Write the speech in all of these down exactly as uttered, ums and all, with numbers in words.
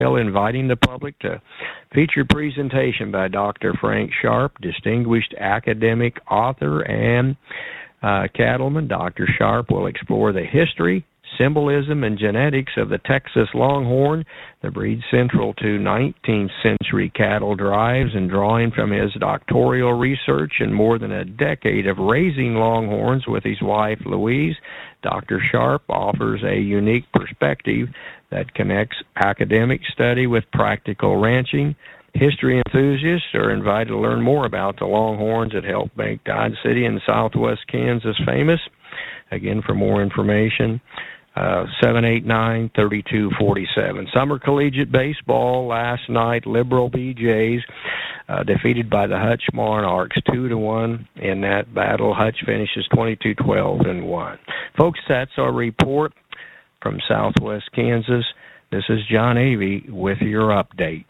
inviting the public to feature presentation by Doctor Frank Sharp, distinguished academic author and uh, cattleman. Doctor Sharp will explore the history, symbolism, and genetics of the Texas Longhorn, the breed central to nineteenth century cattle drives, and drawing from his doctoral research and more than a decade of raising Longhorns with his wife Louise, Doctor Sharp offers a unique perspective that connects academic study with practical ranching. History enthusiasts are invited to learn more about the Longhorns that helped make Dodge City in southwest Kansas famous. Again, for more information, uh, seven eight nine, three two four seven. Summer Collegiate Baseball last night, Liberal B Jays uh, defeated by the Hutch Monarchs two to one in that battle. Hutch finishes twenty-two twelve and one. Folks, that's our report from southwest Kansas. This is John Avey with your update.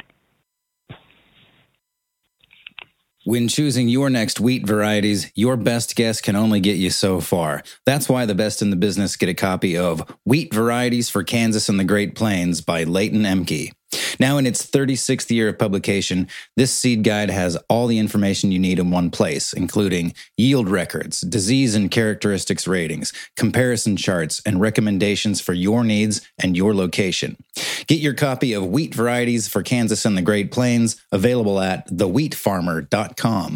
When choosing your next wheat varieties, your best guess can only get you so far. That's why the best in the business get a copy of Wheat Varieties for Kansas and the Great Plains by Leighton Emke. Now in its thirty-sixth year of publication, this seed guide has all the information you need in one place, including yield records, disease and characteristics ratings, comparison charts, and recommendations for your needs and your location. Get your copy of Wheat Varieties for Kansas and the Great Plains, available at the wheat farmer dot com.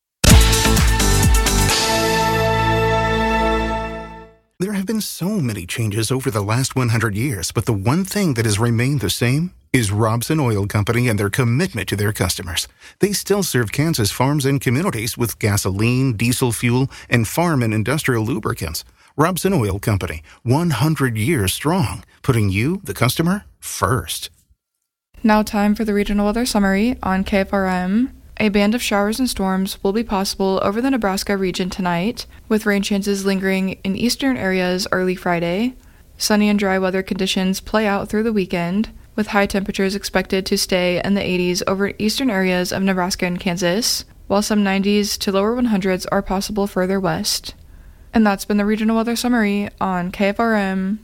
There have been so many changes over the last one hundred years, but the one thing that has remained the same is Robson Oil Company and their commitment to their customers. They still serve Kansas farms and communities with gasoline, diesel fuel, and farm and industrial lubricants. Robson Oil Company, one hundred years strong, putting you, the customer, first. Now time for the regional weather summary on K F R M. A band of showers and storms will be possible over the Nebraska region tonight, with rain chances lingering in eastern areas early Friday. Sunny and dry weather conditions play out through the weekend, with high temperatures expected to stay in the eighties over eastern areas of Nebraska and Kansas, while some nineties to lower hundreds are possible further west. And that's been the regional weather summary on K F R M.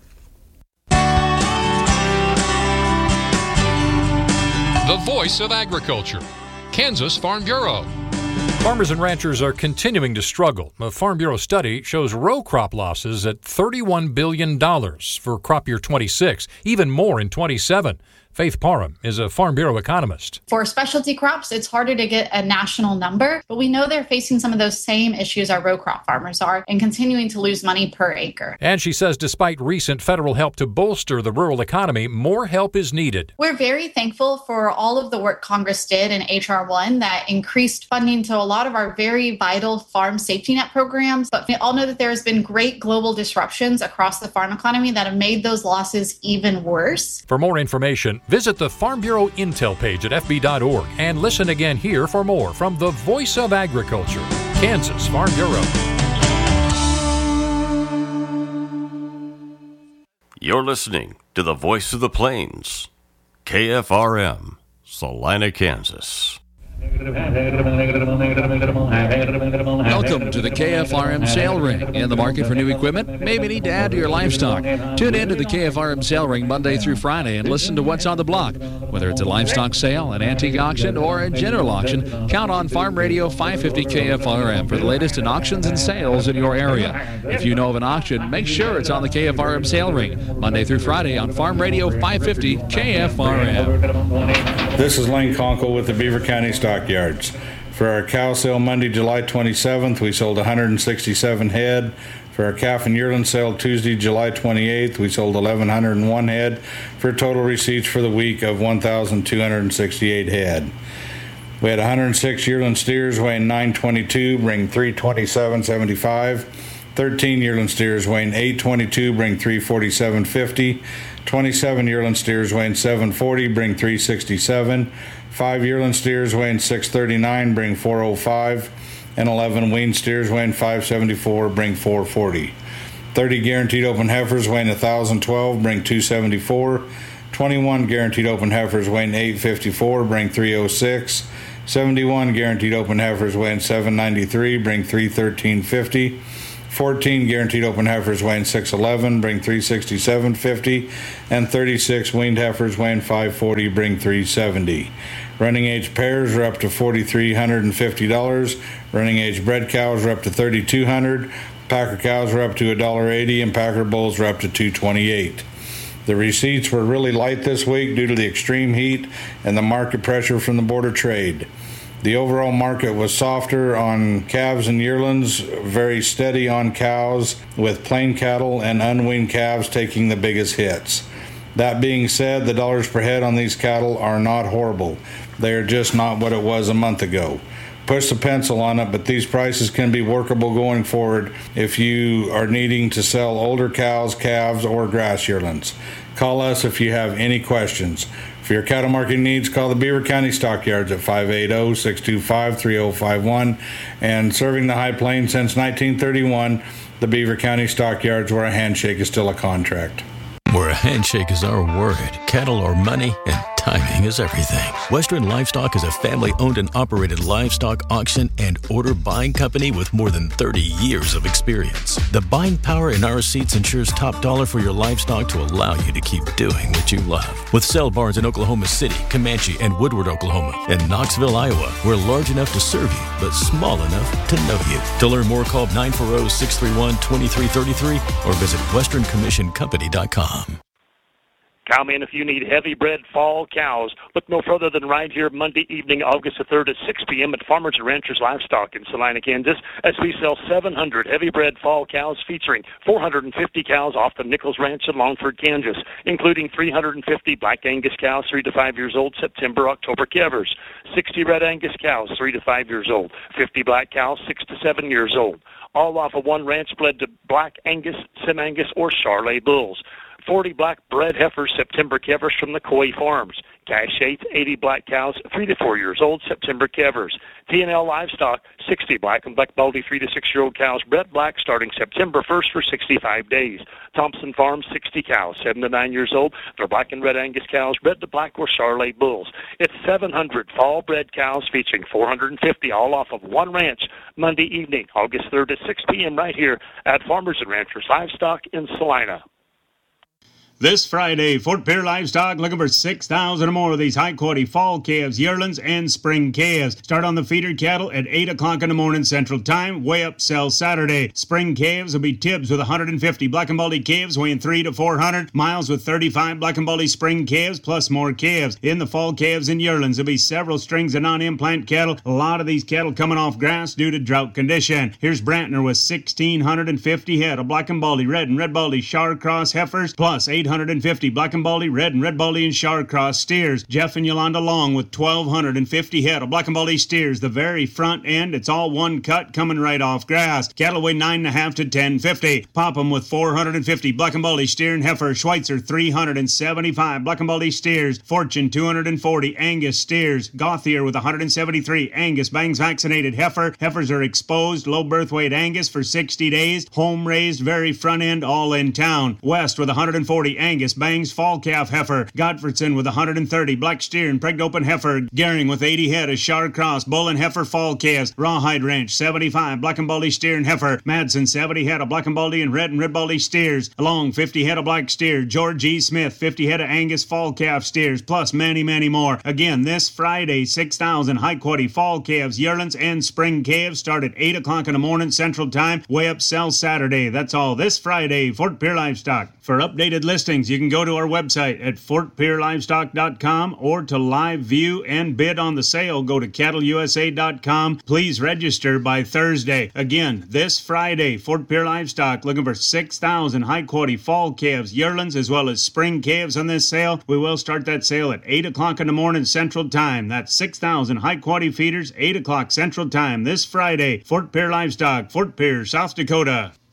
The voice of agriculture. Kansas Farm Bureau. Farmers and ranchers are continuing to struggle. A Farm Bureau study shows row crop losses at thirty-one billion dollars for crop year twenty-six, even more in twenty-seven. Faith Parham is a Farm Bureau economist. For specialty crops, it's harder to get a national number, but we know they're facing some of those same issues our row crop farmers are and continuing to lose money per acre. And she says despite recent federal help to bolster the rural economy, more help is needed. We're very thankful for all of the work Congress did in H R one that increased funding to a lot of our very vital farm safety net programs, but we all know that there has been great global disruptions across the farm economy that have made those losses even worse. For more information, visit the Farm Bureau Intel page at f b dot org and listen again here for more from the Voice of Agriculture, Kansas Farm Bureau. You're listening to the Voice of the Plains, K F R M, Salina, Kansas. Welcome to the K F R M Sale Ring. In the market for new equipment? Maybe need to add to your livestock. Tune in to the K F R M Sale Ring Monday through Friday and listen to what's on the block. Whether it's a livestock sale, an antique auction, or a general auction, count on Farm Radio five fifty K F R M for the latest in auctions and sales in your area. If you know of an auction, make sure it's on the K F R M Sale Ring Monday through Friday on Farm Radio five fifty K F R M. This is Lane Conkle with the Beaver County Stockyards. For our cow sale Monday, July twenty-seventh, we sold one hundred sixty-seven head. For our calf and yearling sale Tuesday, July twenty-eighth, we sold one thousand one hundred one head for total receipts for the week of one thousand two hundred sixty-eight head. We had one hundred six yearling steers weighing nine twenty-two, bring three twenty-seven seventy-five. thirteen yearling steers weighing eight twenty-two, bring three forty-seven fifty. twenty-seven yearling steers weighing seven forty, bring three sixty-seven. five yearling steers weighing six thirty-nine, bring four oh five. And eleven wean steers weighing five seventy-four, bring four forty. thirty guaranteed open heifers weighing one thousand twelve, bring two seventy-four. twenty-one guaranteed open heifers weighing eight fifty-four, bring three oh six. seventy-one guaranteed open heifers weighing seven ninety-three, bring three thirteen fifty. fourteen guaranteed open heifers weighing six eleven, bring three sixty-seven fifty, and thirty-six weaned heifers weighing five forty, bring three seventy. Running age pairs are up to four thousand three hundred fifty dollars. Running age bred cows are up to three thousand two hundred dollars. Packer cows are up to one dollar eighty, and Packer bulls are up to two twenty-eight. The receipts were really light this week due to the extreme heat and the market pressure from the border trade. The overall market was softer on calves and yearlings, very steady on cows, with plain cattle and unweaned calves taking the biggest hits. That being said, the dollars per head on these cattle are not horrible. They are just not what it was a month ago. Push the pencil on it, but these prices can be workable going forward if you are needing to sell older cows, calves, or grass yearlings. Call us if you have any questions. For your cattle marketing needs, call the Beaver County Stockyards at five eight zero, six two five, three zero five one. And serving the High Plains since nineteen thirty-one, the Beaver County Stockyards, where a handshake is still a contract. Where a handshake is our word, cattle are money, and timing is everything. Western Livestock is a family-owned and operated livestock auction and order buying company with more than thirty years of experience. The buying power in our seats ensures top dollar for your livestock to allow you to keep doing what you love. With sale barns in Oklahoma City, Comanche, and Woodward, Oklahoma, and Knoxville, Iowa, we're large enough to serve you, but small enough to know you. To learn more, call nine four zero, six three one, two three three three or visit western commission company dot com. Cowman, if you need heavy-bred fall cows, look no further than right here Monday evening, August the third at six p.m. at Farmers and Ranchers Livestock in Salina, Kansas, as we sell seven hundred heavy-bred fall cows featuring four hundred fifty cows off the Nichols Ranch in Longford, Kansas, including three hundred fifty Black Angus cows, three to five years old, September, October calvers, sixty Red Angus cows, three to five years old, fifty Black cows, six to seven years old, all off of one ranch bred to Black Angus, Sim Angus, or Charolais bulls. forty black bred heifers, September calvers from the Coy Farms. Cash eighth, eighty black cows, three to four years old, September calvers. T and L Livestock, sixty black and black baldy three to six year old cows, bred black starting September first for sixty-five days. Thompson Farms, sixty cows, seven to nine years old. They're black and red Angus cows, bred to black or Charolais bulls. It's seven hundred fall bred cows featuring four hundred fifty all off of one ranch Monday evening, August third at six p.m. right here at Farmers and Ranchers Livestock in Salina. This Friday, Fort Pierre Livestock looking for six thousand or more of these high-quality fall calves, yearlings, and spring calves. Start on the feeder cattle at eight o'clock in the morning Central Time. Weigh up sell Saturday. Spring calves will be Tibbs with one hundred fifty black and baldy calves weighing three to four hundred. Miles with thirty-five black and baldy spring calves plus more calves. In the fall calves and yearlings, there'll be several strings of non-implant cattle. A lot of these cattle coming off grass due to drought condition. Here's Brantner with one thousand six hundred fifty head of black and baldy, red and red baldy Char Cross heifers plus eight hundred fifty black and baldy, red and red baldy, and Char Cross steers. Jeff and Yolanda Long with twelve fifty head of black and baldy steers. The very front end, it's all one cut coming right off grass. Cattle weigh nine and a half to ten fifty. Popham with four hundred fifty black and baldy steer and heifer. Schweitzer three hundred seventy-five black and baldy steers. Fortune two hundred forty Angus steers. Gauthier with one hundred seventy-three Angus bangs vaccinated heifer. Heifers are exposed, low birth weight Angus for sixty days. Home raised, very front end, all in town. West with one hundred forty Angus bangs fall calf heifer. Godfredson with one hundred thirty black steer and pregnant open heifer. Gehring with eighty head of Char Cross bull and heifer fall calves. Rawhide Ranch seventy-five black and baldy steer and heifer. Madsen seventy head of black and baldy and red and red baldy steers. Along fifty head of black steer. George E. Smith fifty head of Angus fall calf steers plus many many more. Again this Friday, six thousand high quality fall calves, yearlings, and spring calves start at eight o'clock in the morning Central Time. Weigh up sell Saturday. That's all this Friday. Fort Pierre Livestock. For updated listings, you can go to our website at fort pierre livestock dot com, or to live view and bid on the sale, go to cattle u s a dot com. Please register by Thursday. Again, this Friday, Fort Pierre Livestock looking for six thousand high-quality fall calves, yearlings, as well as spring calves on this sale. We will start that sale at eight o'clock in the morning Central Time. That's six thousand high-quality feeders, eight o'clock Central Time this Friday. Fort Pierre Livestock, Fort Pierre, South Dakota.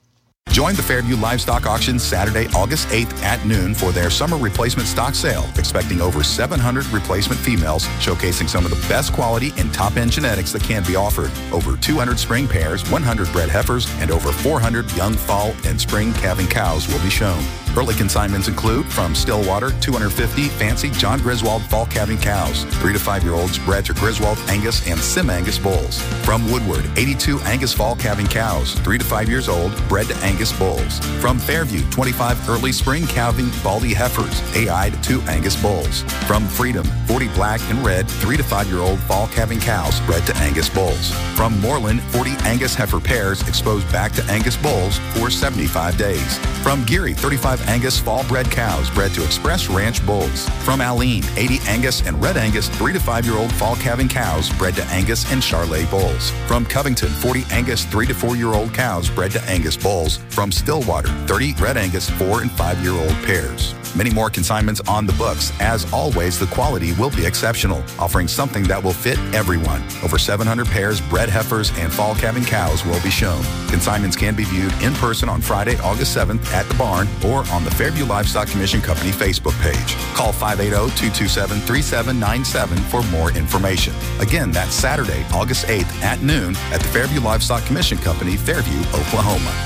Join the Fairview Livestock Auction Saturday, August eighth at noon for their summer replacement stock sale, expecting over seven hundred replacement females, showcasing some of the best quality and top-end genetics that can be offered. Over two hundred spring pairs, one hundred bred heifers, and over four hundred young fall and spring calving cows will be shown. Early consignments include from Stillwater, two hundred fifty fancy John Griswold fall calving cows, three to five-year-olds bred to Griswold Angus and Sim Angus bulls. From Woodward, eighty-two Angus fall calving cows, three to five years old, bred to Angus bulls. From Fairview, twenty-five early spring calving Baldy heifers, A I'd to Angus bulls. From Freedom, forty black and red, three to five-year-old fall calving cows, bred to Angus bulls. From Moreland, forty Angus heifer pairs exposed back to Angus bulls for seventy-five days. From Geary, thirty-five Angus fall-bred cows bred to Express Ranch bulls. From Alene, eighty Angus and Red Angus three to five-year-old fall calving cows bred to Angus and Charolais bulls. From Covington, forty Angus three to four-year-old cows bred to Angus bulls. From Stillwater, thirty Red Angus four and five-year-old pairs. Many more consignments on the books. As always, the quality will be exceptional, offering something that will fit everyone. Over seven hundred pairs, bred heifers, and fall calving cows will be shown. Consignments can be viewed in person on Friday, August seventh at the barn or on the Fairview Livestock Commission Company Facebook page. Call five eight zero, two two seven, three seven nine seven for more information. Again, that's Saturday, August eighth at noon at the Fairview Livestock Commission Company, Fairview, Oklahoma.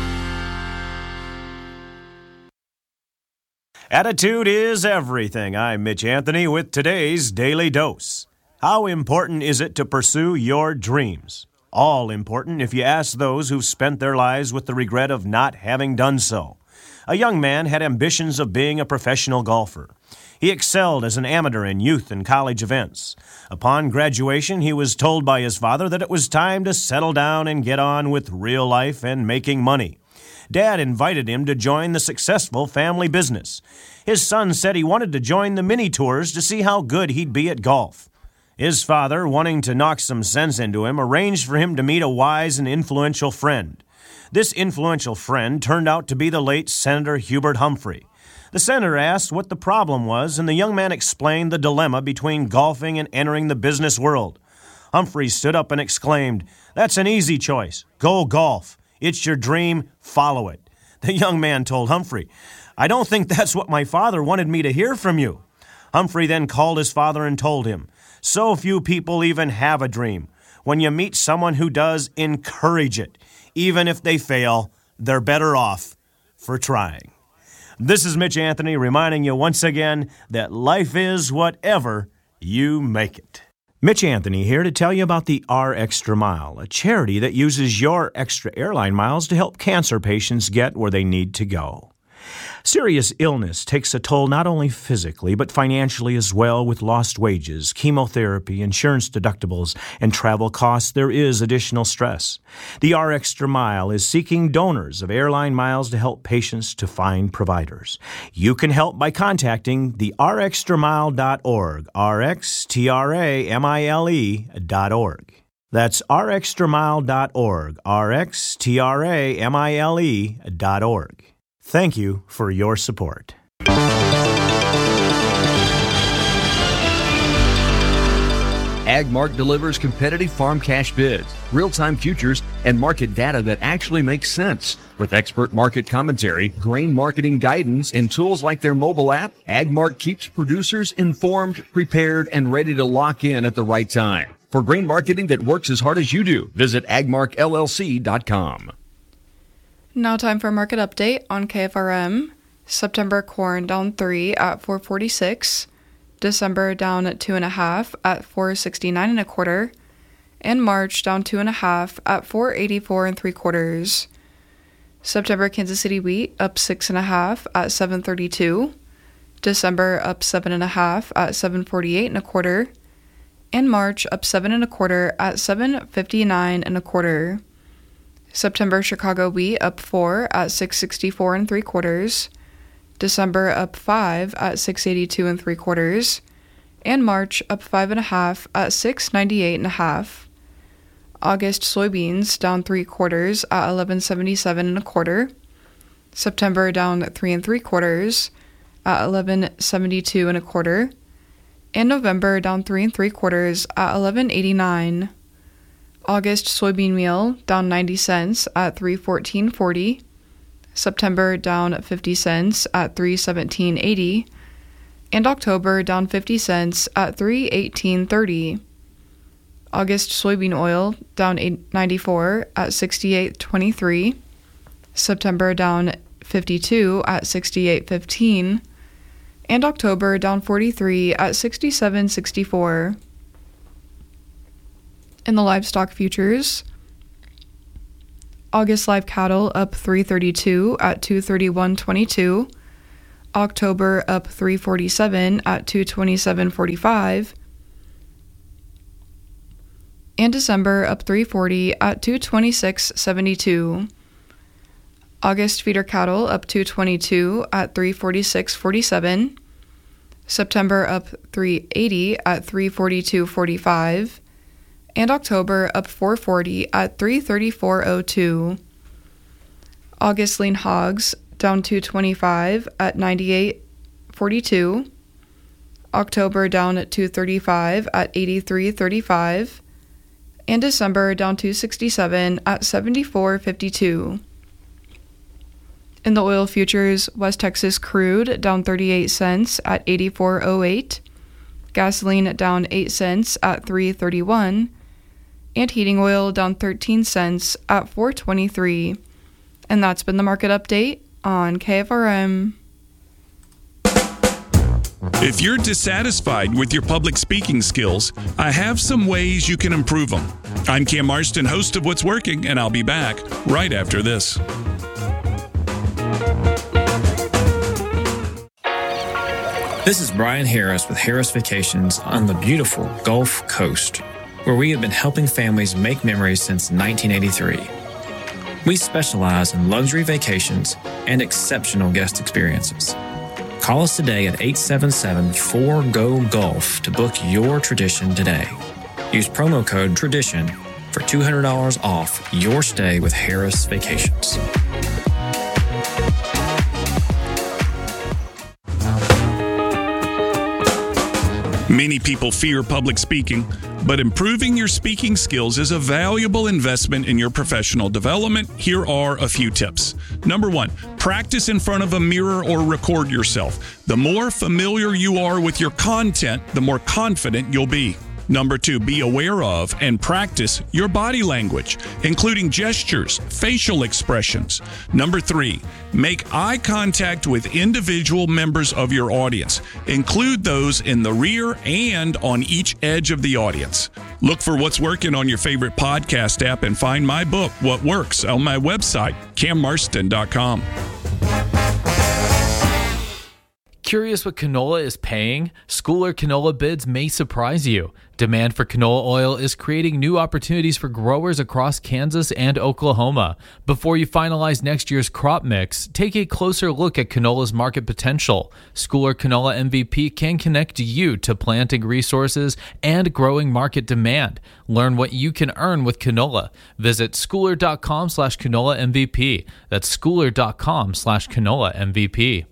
Attitude is everything. I'm Mitch Anthony with today's Daily Dose. How important is it to pursue your dreams? All important if you ask those who've spent their lives with the regret of not having done so. A young man had ambitions of being a professional golfer. He excelled as an amateur in youth and college events. Upon graduation, he was told by his father that it was time to settle down and get on with real life and making money. Dad invited him to join the successful family business. His son said he wanted to join the mini tours to see how good he'd be at golf. His father, wanting to knock some sense into him, arranged for him to meet a wise and influential friend. This influential friend turned out to be the late Senator Hubert Humphrey. The senator asked what the problem was, and the young man explained the dilemma between golfing and entering the business world. Humphrey stood up and exclaimed, "That's an easy choice. Go golf. It's your dream. Follow it." The young man told Humphrey, "I don't think that's what my father wanted me to hear from you." Humphrey then called his father and told him, "So few people even have a dream. When you meet someone who does, encourage it. Even if they fail, they're better off for trying." This is Mitch Anthony reminding you once again that life is whatever you make it. Mitch Anthony here to tell you about the R Extra Mile, a charity that uses your extra airline miles to help cancer patients get where they need to go. Serious illness takes a toll not only physically, but financially as well. With lost wages, chemotherapy, insurance deductibles, and travel costs, there is additional stress. The R Extra Mile is seeking donors of airline miles to help patients to find providers. You can help by contacting the r extra mile dot org, R X T R A M I L E dot org. That's r extra mile dot org, R X T R A M I L E dot org. Thank you for your support. AgMark delivers competitive farm cash bids, real-time futures, and market data that actually makes sense. With expert market commentary, grain marketing guidance, and tools like their mobile app, AgMark keeps producers informed, prepared, and ready to lock in at the right time. For grain marketing that works as hard as you do, visit ag mark L L C dot com. Now time for a market update on K F R M. September corn down three at four forty-six. December down at two and a half at four sixty-nine and a quarter. And March down two and a half at four eighty-four and three quarters. September Kansas City wheat up six and a half at seven thirty-two. December up seven and a half at seven forty-eight and a quarter. And March up seven and a quarter at seven fifty-nine and a quarter. September Chicago wheat up four at six sixty-four and three quarters. December up five at six eighty-two and three quarters. And March up five and a half at six ninety-eight and a half. August soybeans down three quarters at eleven seventy-seven and a quarter. September down three and three quarters at eleven seventy-two and a quarter. And November down three and three quarters at eleven eighty-nine. August soybean meal down ninety cents at three fourteen forty. September down fifty cents at three seventeen eighty, and October down fifty cents at three eighteen thirty. August soybean oil down ninety-four at sixty-eight twenty-three. September down fifty-two at sixty-eight fifteen, and October down forty-three at sixty-seven sixty-four. In the livestock futures, August live cattle up three thirty-two at two thirty-one twenty-two, October up three forty-seven at two twenty-seven forty-five, and December up three forty at two twenty-six seventy-two. August feeder cattle up two twenty-two at three forty-six forty-seven, September up three eighty at three forty-two forty-five, and October up four forty at three thirty-four oh two. August lean hogs down two twenty-five at ninety-eight forty-two, October down at two thirty-five at eighty-three thirty-five, and December down two sixty-seven at seventy-four fifty-two. In the oil futures, West Texas crude down thirty-eight cents at eighty-four oh eight, gasoline down eight cents at three thirty-one, and heating oil down thirteen cents at four twenty-three. And that's been the market update on K F R M. If you're dissatisfied with your public speaking skills, I have some ways you can improve them. I'm Cam Marston, host of What's Working, and I'll be back right after this. This is Brian Harris with Harris Vacations on the beautiful Gulf Coast, where we have been helping families make memories since nineteen eighty-three. We specialize in luxury vacations and exceptional guest experiences. Call us today at eight seven seven, four G O, Gulf to book your tradition today. Use promo code TRADITION for two hundred dollars off your stay with Harris Vacations. Many people fear public speaking, but improving your speaking skills is a valuable investment in your professional development. Here are a few tips. Number one, practice in front of a mirror or record yourself. The more familiar you are with your content, the more confident you'll be. Number two, be aware of and practice your body language, including gestures, facial expressions. Number three, make eye contact with individual members of your audience. Include those in the rear and on each edge of the audience. Look for What's Working on your favorite podcast app and find my book, What Works, on my website, cam marston dot com. Curious what canola is paying? Schooler canola bids may surprise you. Demand for canola oil is creating new opportunities for growers across Kansas and Oklahoma. Before you finalize next year's crop mix, take a closer look at canola's market potential. Schooler Canola M V P can connect you to planting resources and growing market demand. Learn what you can earn with canola. Visit schooler.com slash canola MVP. That's schooler.com slash canola MVP.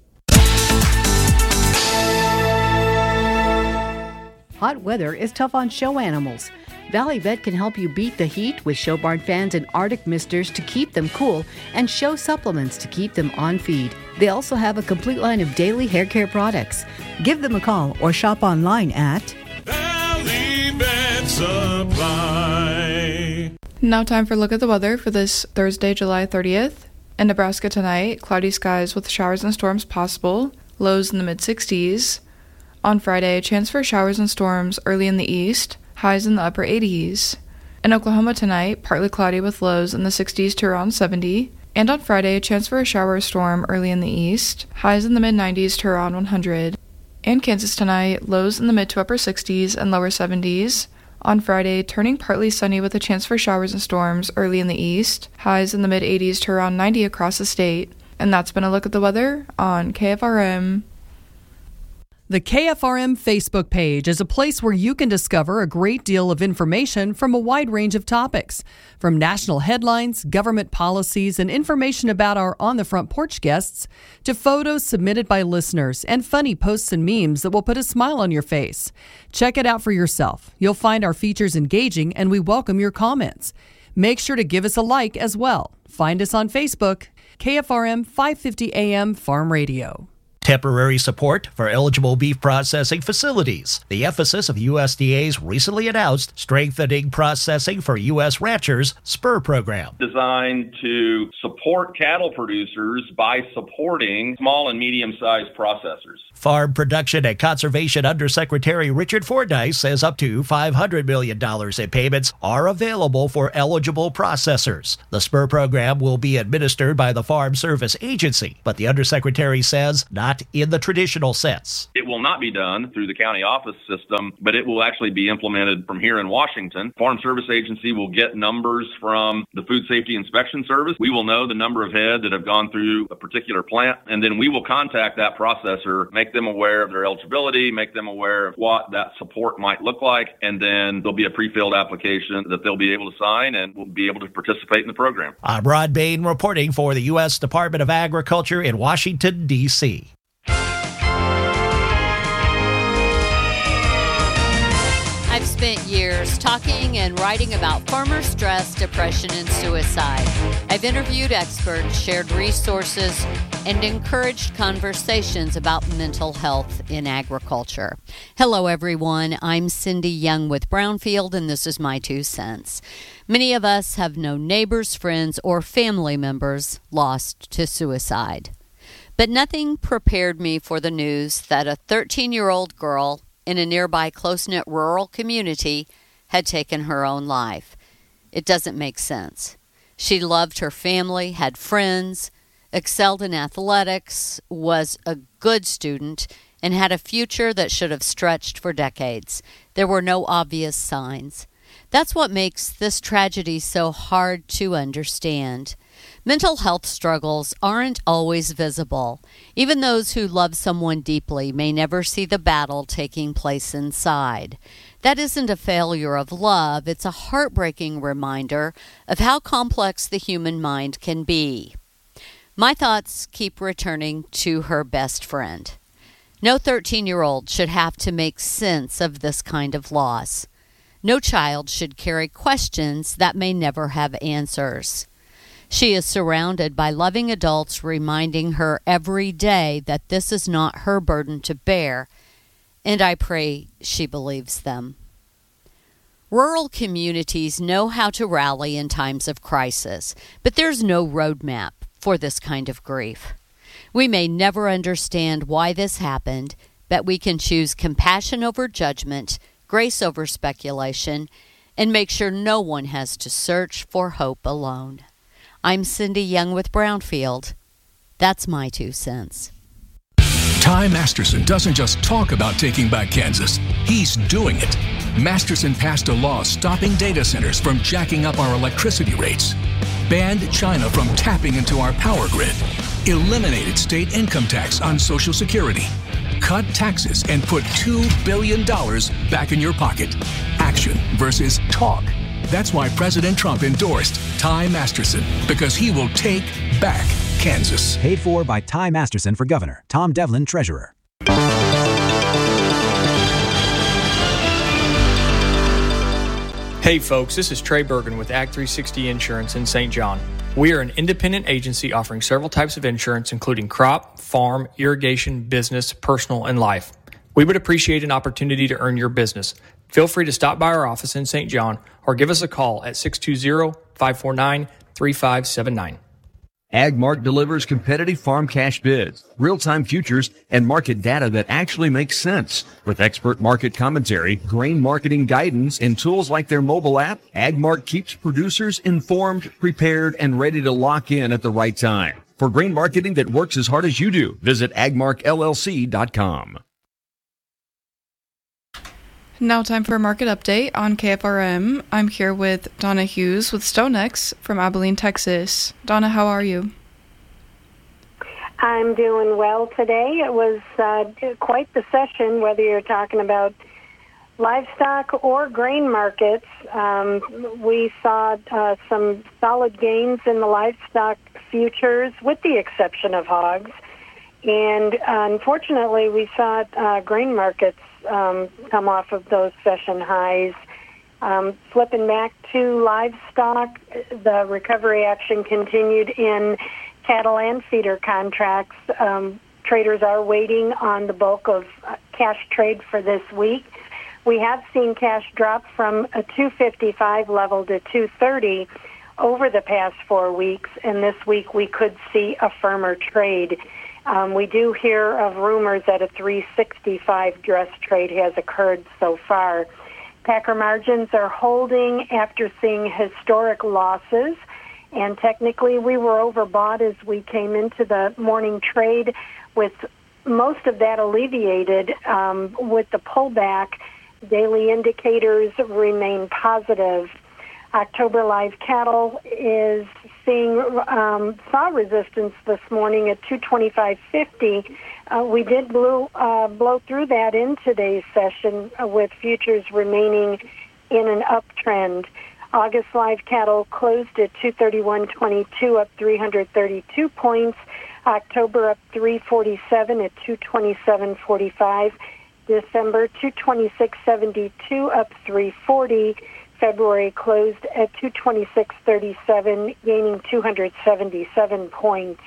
Hot weather is tough on show animals. Valley Vet can help you beat the heat with show barn fans and Arctic misters to keep them cool and show supplements to keep them on feed. They also have a complete line of daily hair care products. Give them a call or shop online at Valley Vet Supply. Now time for a look at the weather for this Thursday, July thirtieth. In Nebraska tonight, cloudy skies with showers and storms possible, lows in the mid sixties. On Friday, a chance for showers and storms early in the east, highs in the upper eighties. In Oklahoma tonight, partly cloudy with lows in the sixties to around seventy. And on Friday, a chance for a shower or storm early in the east, highs in the mid nineties to around one hundred. In Kansas tonight, lows in the mid to upper sixties and lower seventies. On Friday, turning partly sunny with a chance for showers and storms early in the east, highs in the mid eighties to around ninety across the state. And that's been a look at the weather on K F R M. The K F R M Facebook page is a place where you can discover a great deal of information from a wide range of topics, from national headlines, government policies, and information about our On the Front Porch guests, to photos submitted by listeners and funny posts and memes that will put a smile on your face. Check it out for yourself. You'll find our features engaging, and we welcome your comments. Make sure to give us a like as well. Find us on Facebook. K F R M five fifty A M Farm Radio. Temporary support for eligible beef processing facilities. The emphasis of U S D A's recently announced Strengthening Processing for U S Ranchers SPUR program. Designed to support cattle producers by supporting small and medium-sized processors. Farm Production and Conservation Undersecretary Richard Fordyce says up to five hundred million dollars in payments are available for eligible processors. The SPUR program will be administered by the Farm Service Agency, but the Undersecretary says not in the traditional sense. It will not be done through the county office system, but it will actually be implemented from here in Washington. Farm Service Agency will get numbers from the Food Safety Inspection Service. We will know the number of head that have gone through a particular plant, and then we will contact that processor, make them aware of their eligibility, make them aware of what that support might look like, and then there'll be a pre-filled application that they'll be able to sign and will be able to participate in the program. I'm Rod Bain reporting for the U S Department of Agriculture in Washington, D C I've spent years talking and writing about farmer stress, depression, and suicide. I've interviewed experts, shared resources, and encouraged conversations about mental health in agriculture. Hello, everyone. I'm Cindy Young with Brownfield, and this is my two cents. Many of us have known neighbors, friends, or family members lost to suicide. But nothing prepared me for the news that a thirteen-year-old girl in a nearby close-knit rural community had taken her own life. It doesn't make sense. She loved her family, had friends, excelled in athletics, was a good student, and had a future that should have stretched for decades. There were no obvious signs. That's what makes this tragedy so hard to understand. Mental health struggles aren't always visible. Even those who love someone deeply may never see the battle taking place inside. That isn't a failure of love, it's a heartbreaking reminder of how complex the human mind can be. My thoughts keep returning to her best friend. No thirteen-year-old should have to make sense of this kind of loss. No child should carry questions that may never have answers. She is surrounded by loving adults reminding her every day that this is not her burden to bear, and I pray she believes them. Rural communities know how to rally in times of crisis, but there's no roadmap for this kind of grief. We may never understand why this happened, but we can choose compassion over judgment, grace over speculation, and make sure no one has to search for hope alone. I'm Cindy Young with Brownfield. That's my two cents. Ty Masterson doesn't just talk about taking back Kansas, he's doing it. Masterson passed a law stopping data centers from jacking up our electricity rates, banned China from tapping into our power grid, eliminated state income tax on Social Security, cut taxes, and put two billion dollars back in your pocket. Action versus talk. That's why President Trump endorsed Ty Masterson, because he will take back Kansas. Paid for by Ty Masterson for governor, Tom Devlin, treasurer. Hey folks, this is Trey Bergen with Ag three sixty Insurance in Saint John. We are an independent agency offering several types of insurance, including crop, farm, irrigation, business, personal, and life. We would appreciate an opportunity to earn your business. Feel free to stop by our office in Saint John or give us a call at six two zero, five four nine, three five seven nine. AgMark delivers competitive farm cash bids, real-time futures, and market data that actually makes sense. With expert market commentary, grain marketing guidance, and tools like their mobile app, AgMark keeps producers informed, prepared, and ready to lock in at the right time. For grain marketing that works as hard as you do, visit agmark L L C dot com. Now time for a market update on K F R M. I'm here with Donna Hughes with StoneX from Abilene, Texas. Donna, how are you? I'm doing well today. It was uh, quite the session, whether you're talking about livestock or grain markets. Um, we saw uh, some solid gains in the livestock futures, with the exception of hogs. And unfortunately, we saw uh, grain markets um, come off of those session highs. Um, flipping back to livestock, the recovery action continued in cattle and feeder contracts. Um, traders are waiting on the bulk of uh, cash trade for this week. We have seen cash drop from a two fifty-five level to two thirty over the past four weeks, and this week we could see a firmer trade. Um, we do hear of rumors that a three sixty-five dress trade has occurred so far. Packer margins are holding after seeing historic losses, and technically we were overbought as we came into the morning trade, with most of that alleviated um, with the pullback. Daily indicators remain positive. October live cattle is seeing um, saw resistance this morning at two twenty-five fifty. Uh, we did blow, uh, blow through that in today's session uh, with futures remaining in an uptrend. August live cattle closed at two thirty-one twenty-two, up three hundred thirty-two points. October up three forty-seven at two twenty-seven forty-five. December two twenty-six seventy-two, up three forty. February closed at two twenty-six thirty-seven, gaining two hundred seventy-seven points.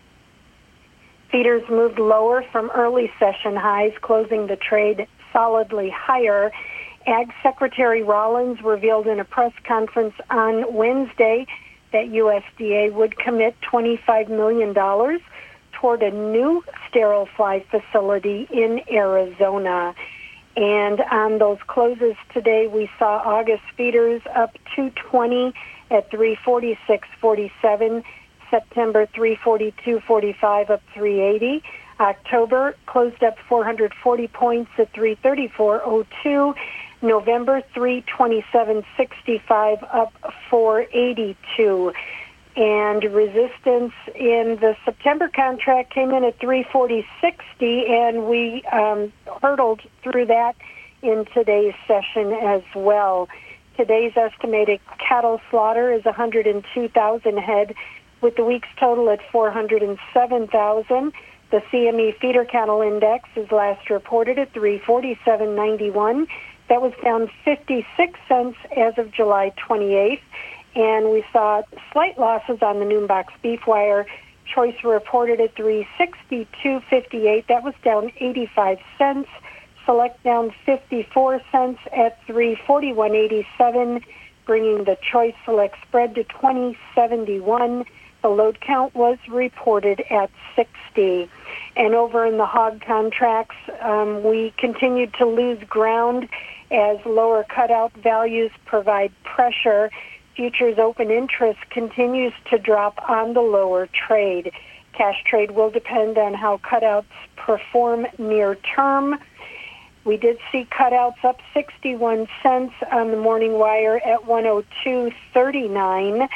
Feeders moved lower from early session highs, closing the trade solidly higher. Ag Secretary Rollins revealed in a press conference on Wednesday that U S D A would commit twenty-five million dollars toward a new sterile fly facility in Arizona. And on those closes today, we saw August feeders up two twenty at three forty-six forty-seven. September three forty-two forty-five, up three eighty. October closed up four hundred forty points at three thirty-four oh two. November three twenty-seven sixty-five, up four eighty-two. And resistance in the September contract came in at three forty sixty, and we um, hurdled through that in today's session as well. Today's estimated cattle slaughter is one hundred two thousand head, with the week's total at four hundred seven thousand. The C M E feeder cattle index is last reported at three forty-seven ninety-one. That was down fifty-six cents as of July twenty-eighth. And we saw slight losses on the noon box beef wire. Choice reported at three sixty-two fifty-eight. That was down eighty-five cents. Select down fifty-four cents at three forty-one eighty-seven, bringing the Choice Select spread to twenty seventy-one. The load count was reported at sixty. And over in the hog contracts, um, we continued to lose ground as lower cutout values provide pressure. Futures open interest continues to drop on the lower trade. Cash trade will depend on how cutouts perform near term. We did see cutouts up sixty-one cents on the morning wire at one oh two thirty-nine.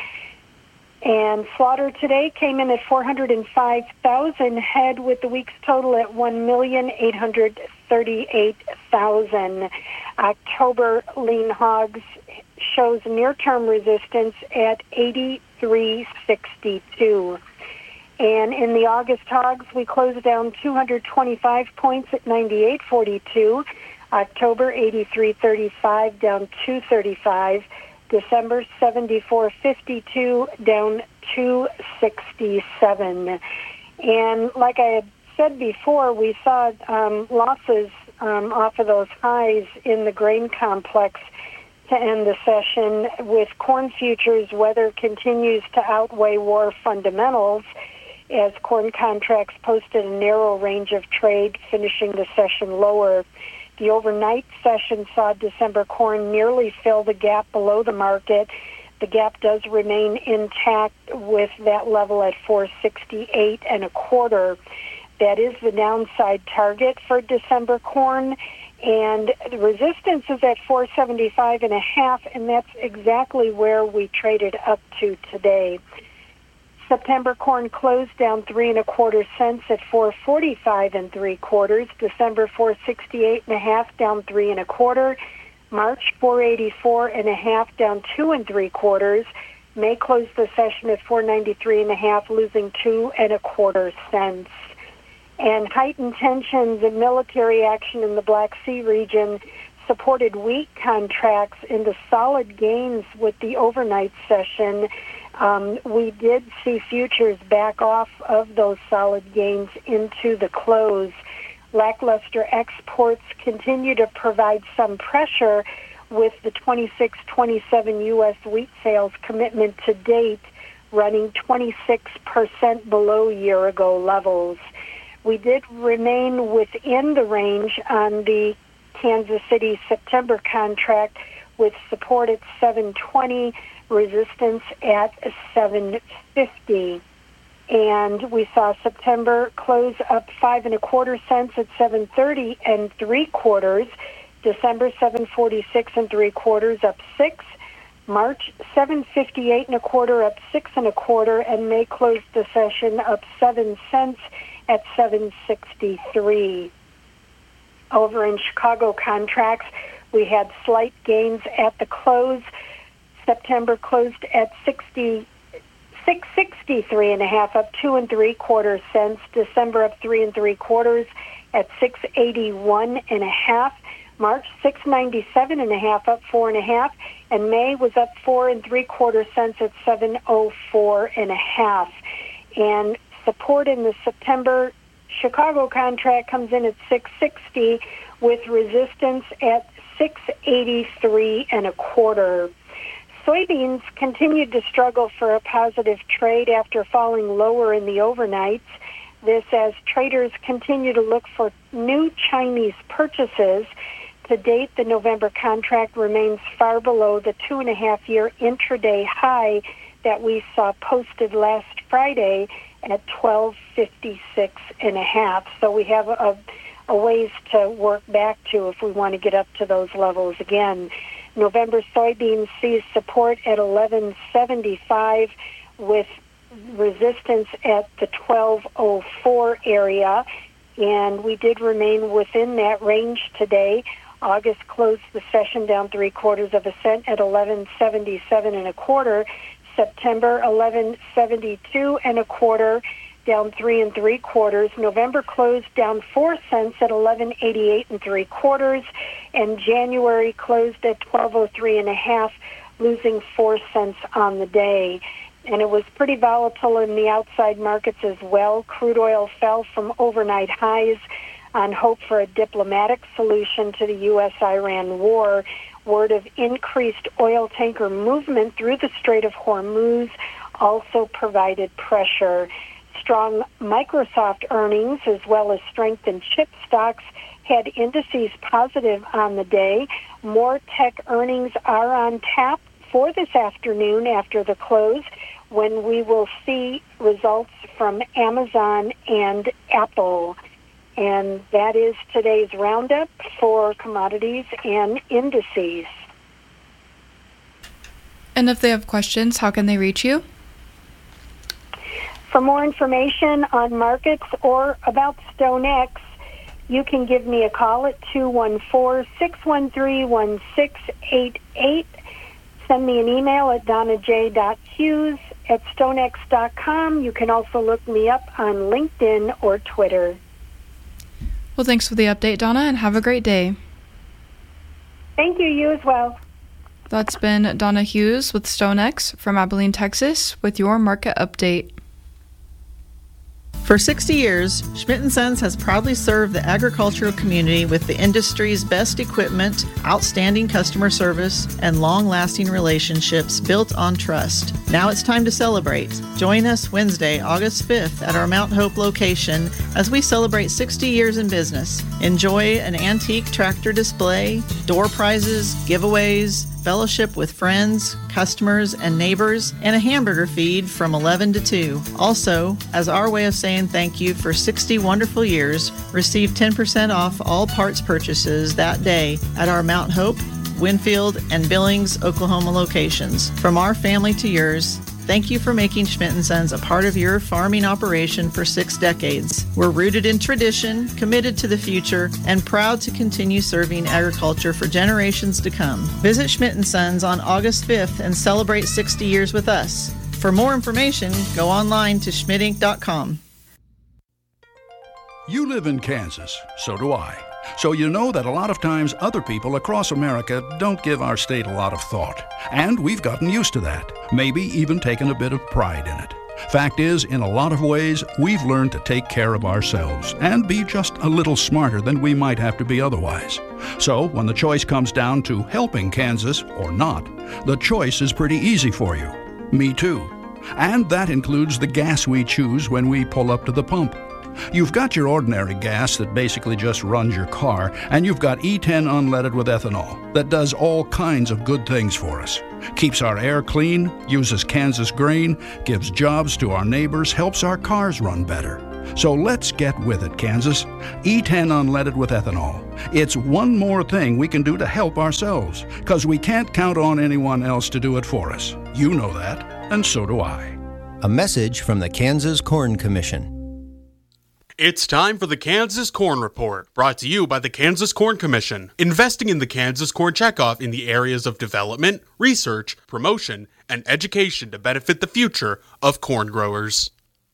And slaughter today came in at four hundred five thousand head, with the week's total at one million eight hundred thirty-eight thousand. October lean hogs shows near-term resistance at eighty-three sixty-two. And in the August hogs, we closed down two hundred twenty-five points at ninety-eight forty-two. October eighty-three thirty-five, down two thirty-five. December seventy-four fifty-two, down two sixty-seven. And like I had said before, we saw um, losses um, off of those highs in the grain complex to end the session. With corn futures, weather continues to outweigh war fundamentals, as corn contracts posted a narrow range of trade, finishing the session lower. The overnight session saw December corn nearly fill the gap below the market. The gap does remain intact, with that level at four sixty-eight and a quarter. That is the downside target for December corn, and the resistance is at four seventy-five and a half, and that's exactly where we traded up to today. September corn closed down three and a quarter cents at four forty-five and three quarters. December four sixty-eight and a half, down three and a quarter. March four eighty-four and a half, down two and three quarters. May closed the session at four ninety-three and a half, losing two and a quarter cents. And heightened tensions and military action in the Black Sea region supported wheat contracts into solid gains with the overnight session. Um, we did see futures back off of those solid gains into the close. Lackluster exports continue to provide some pressure, with the twenty-six twenty-seven U S wheat sales commitment to date running twenty-six percent below year-ago levels. We did remain within the range on the Kansas City September contract, with support at seven twenty, resistance at seven fifty. And we saw September close up five and a quarter cents at seven thirty and three quarters. December seven forty-six and three quarters, up six. March seven fifty-eight and a quarter, up six and a quarter, and May closed the session up seven cents at seven sixty-three. Over in Chicago contracts, we had slight gains at the close. September closed at sixty, six sixty-three and a half, up two and three quarter cents. December up three and three quarters at six eighty-one and a half. March six ninety-seven and a half, up four and a half, and May was up four and three quarter cents at seven oh four and a half. And support in the September Chicago contract comes in at six sixty, with resistance at six eighty-three and a quarter. Soybeans continued to struggle for a positive trade after falling lower in the overnights. This as traders continue to look for new Chinese purchases. To date, the November contract remains far below the two and a half year intraday high that we saw posted last Friday at twelve fifty-six and a half. So we have a, a ways to work back to if we want to get up to those levels again. November soybeans sees support at eleven seventy-five, with resistance at the twelve oh four area, and we did remain within that range today. August closed the session down three quarters of a cent at eleven seventy-seven and a quarter. September eleven seventy-two and a quarter, down three and three quarters. November closed down four cents at eleven eighty-eight and three quarters, and January closed at twelve oh three and a half, losing four cents on the day. And it was pretty volatile in the outside markets as well. Crude oil fell from overnight highs on hope for a diplomatic solution to the U S Iran war. Word of increased oil tanker movement through the Strait of Hormuz also provided pressure. Strong Microsoft earnings, as well as strength in chip stocks, had indices positive on the day. More tech earnings are on tap for this afternoon after the close, when we will see results from Amazon and Apple. And that is today's roundup for commodities and indices. And if they have questions, how can they reach you? For more information on markets or about StoneX, you can give me a call at two one four, six one three, one six eight eight. Send me an email at donna j dot hughes at stonex dot com. You can also look me up on LinkedIn or Twitter. Well, thanks for the update, Donna, and have a great day. Thank you. You as well. That's been Donna Hughes with StoneX from Abilene, Texas, with your market update. For sixty years, Schmidt and Sons has proudly served the agricultural community with the industry's best equipment, outstanding customer service, and long-lasting relationships built on trust. Now it's time to celebrate. Join us Wednesday, August fifth at our Mount Hope location as we celebrate sixty years in business. Enjoy an antique tractor display, door prizes, giveaways, fellowship with friends, customers, and neighbors, and a hamburger feed from eleven to two. Also, as our way of saying thank you for sixty wonderful years, receive ten percent off all parts purchases that day at our Mount Hope, Winfield, and Billings, Oklahoma locations. From our family to yours, thank you for making Schmidt and Sons a part of your farming operation for six decades. We're rooted in tradition, committed to the future, and proud to continue serving agriculture for generations to come. Visit Schmidt and Sons on August fifth and celebrate sixty years with us. For more information, go online to schmidt inc dot com. You live in Kansas, so do I. So you know that a lot of times other people across America don't give our state a lot of thought. And we've gotten used to that, maybe even taken a bit of pride in it. Fact is, in a lot of ways, we've learned to take care of ourselves and be just a little smarter than we might have to be otherwise. So when the choice comes down to helping Kansas or not, the choice is pretty easy for you. Me too. And that includes the gas we choose when we pull up to the pump. You've got your ordinary gas that basically just runs your car, and you've got E ten unleaded with ethanol that does all kinds of good things for us. Keeps our air clean, uses Kansas grain, gives jobs to our neighbors, helps our cars run better. So let's get with it, Kansas. E ten unleaded with ethanol. It's one more thing we can do to help ourselves, because we can't count on anyone else to do it for us. You know that, and so do I. A message from the Kansas Corn Commission. It's time for the Kansas Corn Report, brought to you by the Kansas Corn Commission, investing in the Kansas Corn Checkoff in the areas of development, research, promotion, and education to benefit the future of corn growers.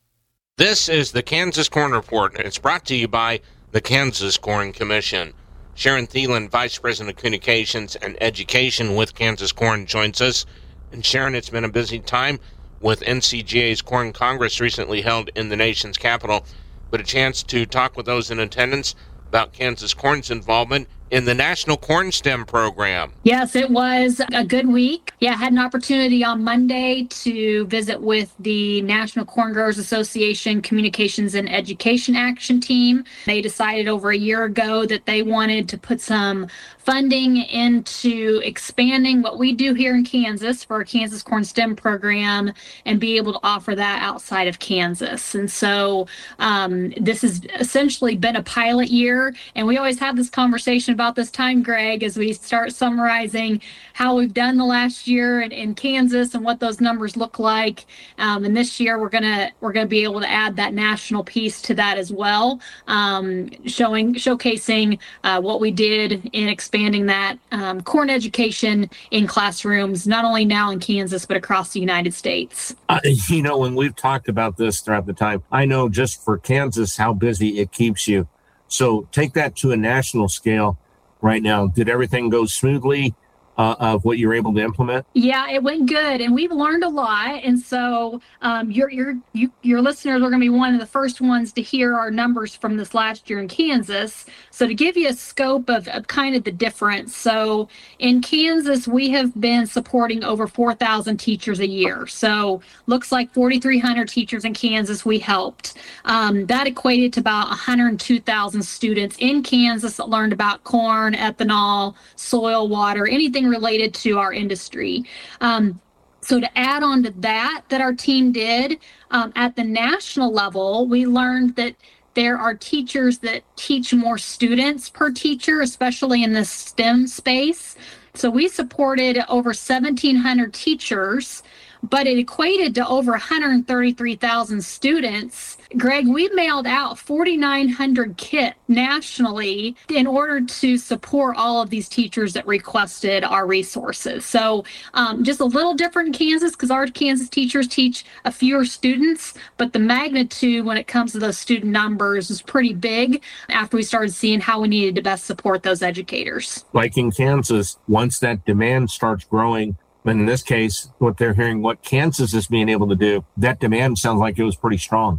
This is the Kansas Corn Report, and it's brought to you by the Kansas Corn Commission. Sharon Thielen, Vice President of Communications and Education with Kansas Corn, joins us. And Sharon, it's been a busy time with N C G A's Corn Congress recently held in the nation's capital, but a chance to talk with those in attendance about Kansas Corn's involvement in the National Corn STEM program. Yes, it was a good week. Yeah, I had an opportunity on Monday to visit with the National Corn Growers Association Communications and Education Action Team. They decided over a year ago that they wanted to put some funding into expanding what we do here in Kansas for our Kansas Corn STEM program and be able to offer that outside of Kansas. And so um, this has essentially been a pilot year, and we always have this conversation about this time, Greg, as we start summarizing how we've done the last year in, in Kansas and what those numbers look like. Um, and this year we're gonna we're gonna be able to add that national piece to that as well, um, showing showcasing uh, what we did in expanding that um, corn education in classrooms, not only now in Kansas but across the United States. Uh, you know, when we've talked about this throughout the time, I know just for Kansas how busy it keeps you. So take that to a national scale. Right now, did everything go smoothly uh, of what you were able to implement? Yeah, it went good, and we've learned a lot. And so um, your your you, your listeners are going to be one of the first ones to hear our numbers from this last year in Kansas. So to give you a scope of, of kind of the difference, so in Kansas we have been supporting over four thousand teachers a year. So looks like forty-three hundred teachers in Kansas we helped. Um, that equated to about one hundred two thousand students in Kansas that learned about corn, ethanol, soil, water, anything related to our industry. Um, so to add on to that, that our team did um, at the national level, we learned that there are teachers that teach more students per teacher, especially in the STEM space. So we supported over seventeen hundred teachers, but it equated to over one hundred thirty-three thousand students. Greg, we mailed out forty-nine hundred kits nationally in order to support all of these teachers that requested our resources. So um, just a little different in Kansas because our Kansas teachers teach a fewer students, but the magnitude when it comes to those student numbers is pretty big after we started seeing how we needed to best support those educators. Like in Kansas, once that demand starts growing, and in this case, what they're hearing, what Kansas is being able to do, that demand sounds like it was pretty strong.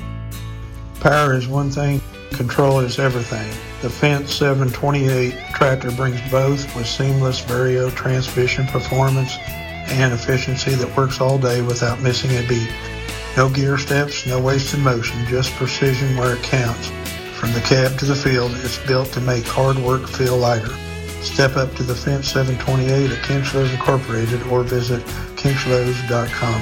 Power is one thing, control is everything. The Fendt seven twenty-eight tractor brings both with seamless Vario transmission performance and efficiency that works all day without missing a beat. No gear steps, no wasted motion, just precision where it counts. From the cab to the field, it's built to make hard work feel lighter. Step up to the Fendt seven twenty-eight at Kinchlows Incorporated or visit kinchlows dot com.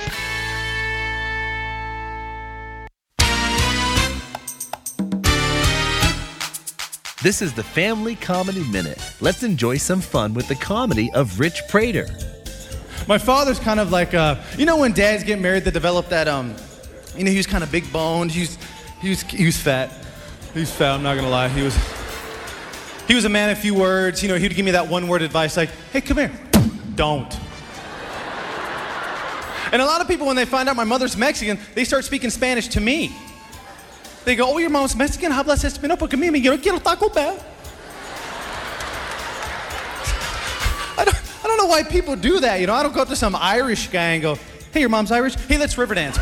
This is the Family Comedy Minute. Let's enjoy some fun with the comedy of Rich Prater. My father's kind of like, uh, you know when dads get married, they develop that, um, you know, he was kind of big boned. He was, he was, he was fat. He was fat, I'm not gonna lie. He was, he was a man of few words. You know, he'd give me that one word advice like, hey, come here. Don't. And a lot of people, when they find out my mother's Mexican, they start speaking Spanish to me. They go, oh, your mom's Mexican, hablas español, porque mimi, yo no quiero Taco Bell. I don't, I don't know why people do that, you know. I don't go up to some Irish guy and go, hey, your mom's Irish? Hey, let's river dance.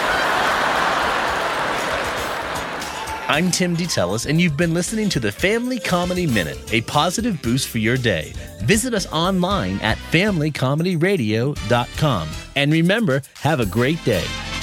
I'm Tim DeTellis, and you've been listening to the Family Comedy Minute, a positive boost for your day. Visit us online at family comedy radio dot com. And remember, have a great day.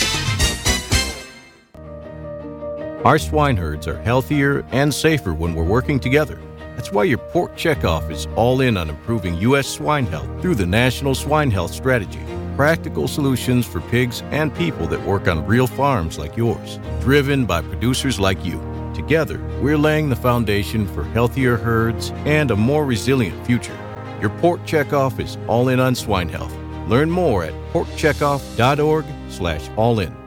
Our swine herds are healthier and safer when we're working together. That's why your pork checkoff is all in on improving U S swine health through the National Swine Health Strategy. Practical solutions for pigs and people that work on real farms like yours, driven by producers like you. Together, we're laying the foundation for healthier herds and a more resilient future. Your pork checkoff is all in on swine health. Learn more at pork checkoff dot org slash all in.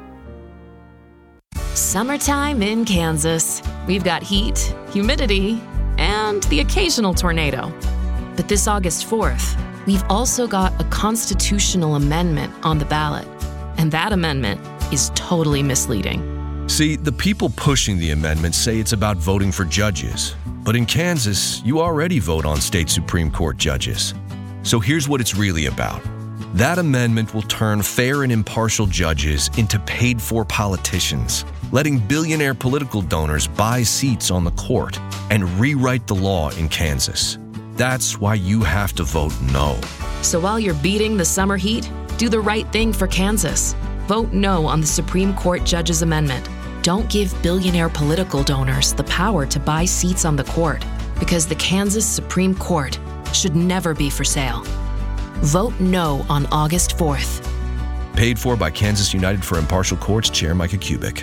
Summertime in Kansas. We've got heat, humidity, and the occasional tornado. But this August fourth, we've also got a constitutional amendment on the ballot, and that amendment is totally misleading. See, the people pushing the amendment say it's about voting for judges. But in Kansas, you already vote on state Supreme Court judges. So here's what it's really about. That amendment will turn fair and impartial judges into paid-for politicians, letting billionaire political donors buy seats on the court and rewrite the law in Kansas. That's why you have to vote no. So while you're beating the summer heat, do the right thing for Kansas. Vote no on the Supreme Court Judges Amendment. Don't give billionaire political donors the power to buy seats on the court, because the Kansas Supreme Court should never be for sale. Vote no on August fourth. Paid for by Kansas United for Impartial Courts Chair Micah Kubik.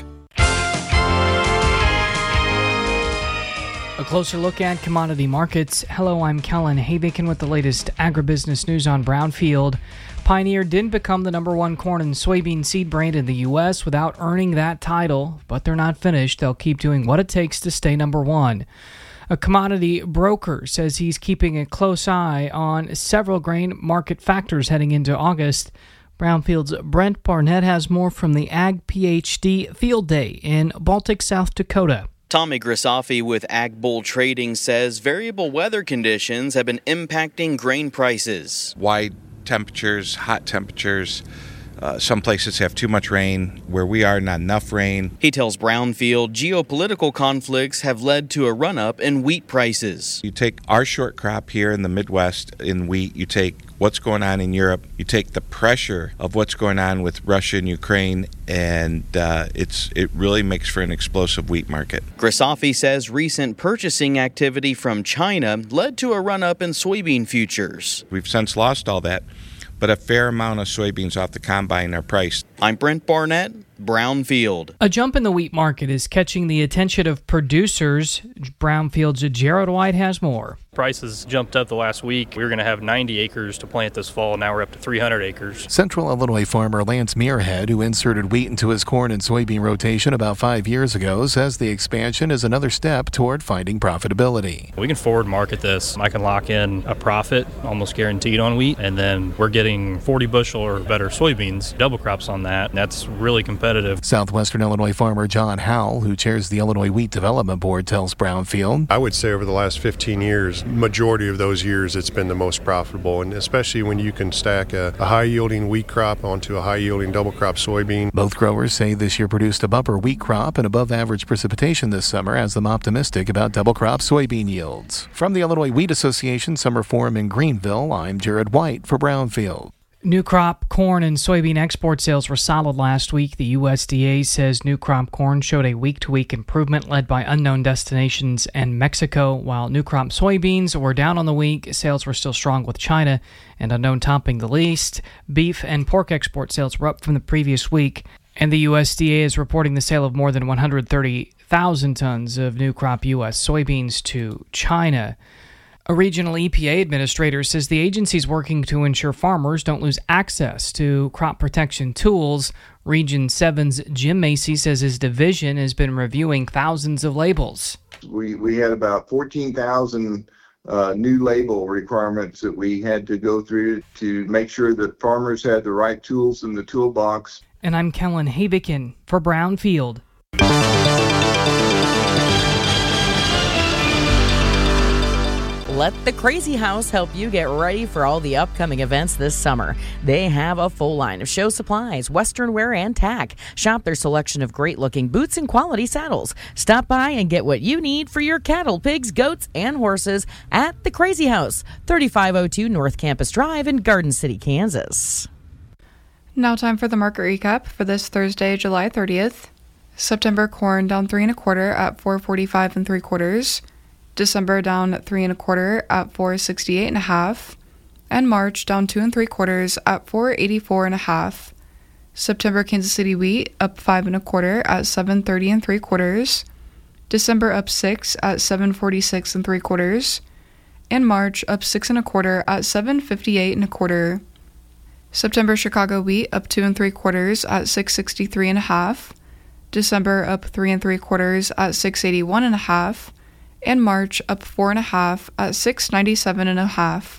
A closer look at commodity markets. Hello, I'm Kellen Havikin with the latest agribusiness news on Brownfield. Pioneer didn't become the number one corn and soybean seed brand in the U S without earning that title, but they're not finished. They'll keep doing what it takes to stay number one. A commodity broker says he's keeping a close eye on several grain market factors heading into August. Brownfield's Brent Barnett has more from the Ag PhD Field Day in Baltic, South Dakota. Tommy Grisafi with Ag Bull Trading says variable weather conditions have been impacting grain prices. Wide temperatures, hot temperatures. Uh, some places have too much rain. Where we are, not enough rain. He tells Brownfield geopolitical conflicts have led to a run-up in wheat prices. You take our short crop here in the Midwest in wheat, you take what's going on in Europe, you take the pressure of what's going on with Russia and Ukraine, and uh, it's it really makes for an explosive wheat market. Grisafi says recent purchasing activity from China led to a run-up in soybean futures. We've since lost all that, but a fair amount of soybeans off the combine are priced. I'm Brent Barnett, Brownfield. A jump in the wheat market is catching the attention of producers. Brownfield's Jared White has more. Prices jumped up the last week. We were going to have ninety acres to plant this fall. Now we're up to three hundred acres. Central Illinois farmer Lance Muirhead, who inserted wheat into his corn and soybean rotation about five years ago, says the expansion is another step toward finding profitability. We can forward market this. I can lock in a profit, almost guaranteed on wheat, and then we're getting forty bushel or better soybeans, double crops on that. That's really competitive. Southwestern Illinois farmer John Howell, who chairs the Illinois Wheat Development Board, tells Brownfield, I would say over the last fifteen years, majority of those years it's been the most profitable, and especially when you can stack a, a high-yielding wheat crop onto a high-yielding double crop soybean. Both growers say this year produced a bumper wheat crop and above-average precipitation this summer, has them optimistic about double crop soybean yields. From the Illinois Wheat Association Summer Forum in Greenville, I'm Jared White for Brownfield. New crop corn and soybean export sales were solid last week. The U S D A says new crop corn showed a week-to-week improvement led by unknown destinations and Mexico, while new crop soybeans were down on the week. Sales were still strong with China and unknown topping the least. Beef and pork export sales were up from the previous week, and the U S D A is reporting the sale of more than one hundred thirty thousand tons of new crop U S soybeans to China. A regional E P A administrator says the agency is working to ensure farmers don't lose access to crop protection tools. Region seven's Jim Macy says his division has been reviewing thousands of labels. We we had about fourteen thousand uh, new label requirements that we had to go through to make sure that farmers had the right tools in the toolbox. And I'm Kellen Havikin for Brownfield. let the Crazy House help you get ready for all the upcoming events this summer. They have a full line of show supplies, western wear, and tack. Shop their selection of great-looking boots and quality saddles. Stop by and get what you need for your cattle, pigs, goats, and horses at the Crazy House, thirty-five oh two North Campus Drive in Garden City, Kansas. Now time for the market recap for this Thursday, July thirtieth. September corn down three and a quarter at four forty-five and three quarters. December down three and a quarter at four sixty-eight and a half, and March down two and three quarters at four eighty-four and a half. September Kansas City wheat up five and a quarter at seven thirty and three quarters. December up six at seven forty-six and three quarters, and March up six and a quarter at seven fifty-eight and a quarter. September Chicago wheat up two and three quarters at six sixty-three and a half. December up three and three quarters at six eighty-one and a half. And March up four and a half at six ninety-seven and a half.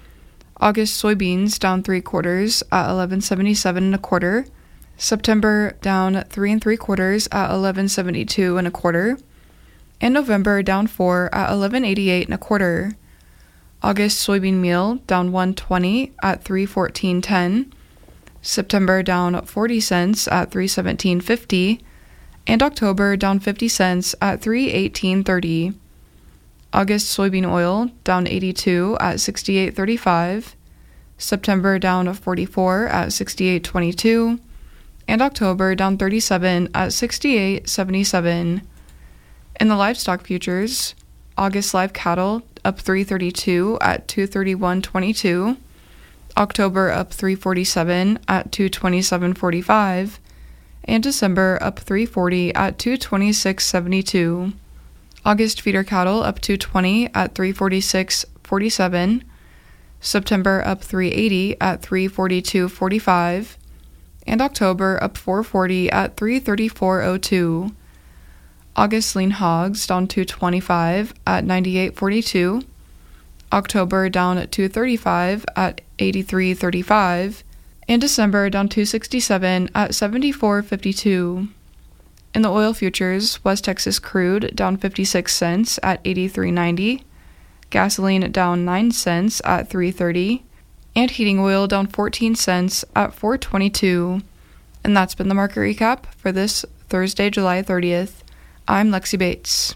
August soybeans down three quarters at eleven seventy-seven and a quarter. September down three and three quarters at eleven seventy-two and a quarter. And November down four at eleven eighty-eight and a quarter. August soybean meal down one twenty at three fourteen ten. September down forty cents at three seventeen fifty. And October down fifty cents at three eighteen thirty. August soybean oil down eighty-two at sixty-eight thirty-five, September down forty-four at sixty-eight twenty-two, and October down thirty-seven at sixty-eight seventy-seven. In the livestock futures, August live cattle up three thirty-two at two thirty-one twenty-two, October up three forty-seven at two twenty-seven forty-five, and December up three forty at two twenty-six seventy-two. August feeder cattle up two twenty at three forty-six forty-seven, September up three eighty at three forty-two forty-five, and October up four forty at three thirty-four oh two. August lean hogs down two twenty-five at ninety-eight forty-two, October down at two thirty-five at eighty-three thirty-five, and December down two sixty-seven at seventy-four fifty-two. In the oil futures, West Texas crude down fifty-six cents at eighty-three ninety, gasoline down nine cents at three thirty, and heating oil down fourteen cents at four twenty-two. And that's been the market recap for this Thursday, July thirtieth. I'm Lexi Bates.